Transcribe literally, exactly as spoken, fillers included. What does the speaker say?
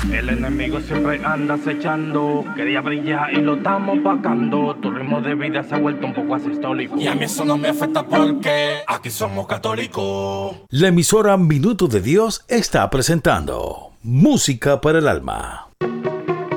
El enemigo siempre anda acechando, quería brillar y lo estamos pagando. Tu ritmo de vida se ha vuelto un poco asistólico. Y a mí eso no me afecta porque aquí somos católicos. La emisora Minuto de Dios está presentando Música para el Alma.